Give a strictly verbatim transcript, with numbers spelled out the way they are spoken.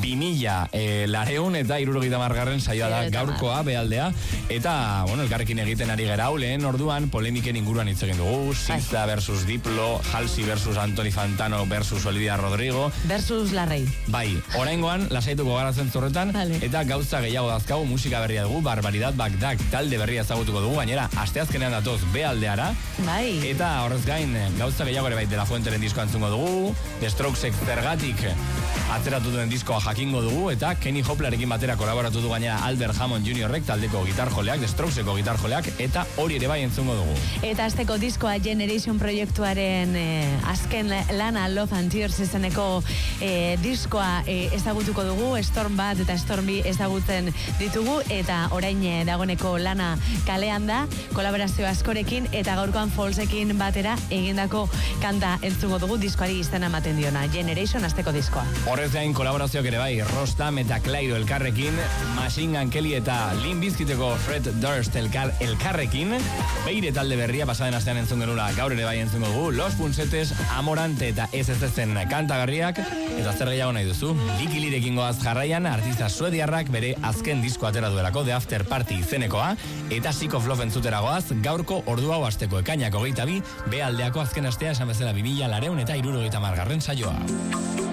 bi mila e, lareun eta irurogeita margarren saioa da gaurkoa bealdea. Eta, bueno, elkarrekin egiten ari gara lehen orduan polemiken inguruan hitz egin dugu. Siza versus Diplo, Halsey versus Antoni Fantano versus Olivia Rodrigo. Versus Larrey. Bai, oraingoan lasaituko garatzen zorretan, vale. Eta gauza gehiago dazkagu, musika berria dugu, Barbaridad Bagdad talde berria ezagutuko dugu, gainera, asteazkenean datoz bealdeara. Bai. Eta horrez gain, gauza gehiago ere bai, De La Fuenteren diskoa entzungo dugu, The Strokesek zergatik atzeratu duen diskoa jakingo dugu, eta Kenny Hoplarekin batera kolaboratu du gainera Albert Hammond juniorrek taldeko gitarjoleak, The Strokeseko gitarjoleak, eta hori ere bai entzungo dugu. Eta azteko diskoa Generation proiektuaren eh, azken lana Love and Tears izeneko eh, diskoa eh, ezagutuko dugu, Storm bat eta Storm bi ezagutzen ditugu, eta orain eh, dagoneko lana kalean da, kolaborazio askorekin, eta gaurkoan Fallsekin batera egindako kanta entzungo dugu diskoari izena ematen diona, Generation azteko diskoa. Horrez gain kolaborazioak ere bai, Rostam eta Clairo elkarrekin, Machine Gun Kelly eta Limp Bizkiteko Fred Durst elkar, elkarrekin, Beire talde berria pasaden astean entzun genula, gaur ere bai entzun dugu, Los Punsetes, Amorante eta ez ez ezen kantagarriak, eta zer gehiago nahi duzu, Likilirekin goaz jarraian, artista suediarrak bere azken disko atera duelako, The After Party izenekoa, eta Sick of Love entzutera goaz, gaurko ordu hau asteko ekainak hogeita bi, bealdeako azken astea esan bezala bi mila lareun eta hirurogeita margarren saioa.